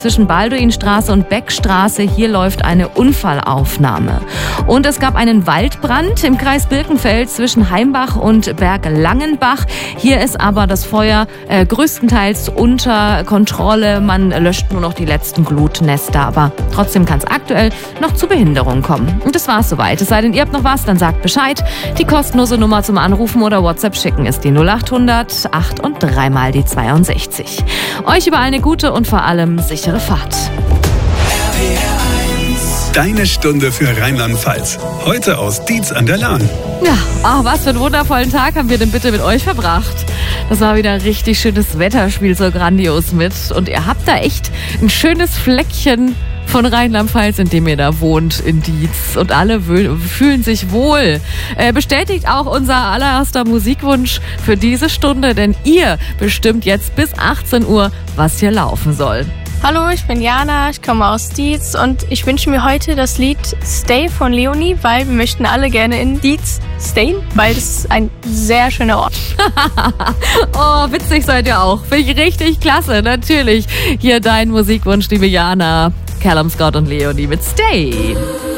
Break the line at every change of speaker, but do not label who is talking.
Zwischen Balduinstraße und Beckstraße, hier läuft eine Unfallaufnahme. Und es gab einen Waldbrand im Kreis Birkenfeld zwischen Heimbach und Berglangenbach. Hier ist aber das Feuer größtenteils unter Kontrolle. Man löscht nur noch die letzten Glutnester, aber trotzdem kann es aktuell noch zu Behinderungen kommen. Und das war's soweit. Es sei denn, ihr habt noch was, dann sagt Bescheid. Die kostenlose Nummer zum Anrufen oder WhatsApp schicken ist die 0800 8 und 3 mal die 62. Euch überall eine gute und vor allem sichere Fahrt.
Deine Stunde für Rheinland-Pfalz. Heute aus Dietz an der Lahn.
Ja, was für einen wundervollen Tag haben wir denn bitte mit euch verbracht? Das war wieder ein richtig schönes Wetter, spielt so grandios mit. Und ihr habt da echt ein schönes Fleckchen von Rheinland-Pfalz, in dem ihr da wohnt, in Dietz. Und alle fühlen sich wohl. Bestätigt auch unser allererster Musikwunsch für diese Stunde, denn ihr bestimmt jetzt bis 18 Uhr, was hier laufen soll.
Hallo, ich bin Jana, ich komme aus Dietz und ich wünsche mir heute das Lied Stay von Leonie, weil wir möchten alle gerne in Dietz stayen, weil das ist ein sehr schöner Ort.
Oh, witzig seid ihr auch. Finde ich richtig klasse, natürlich. Hier dein Musikwunsch, liebe Jana. Callum Scott und Leonie mit Stay.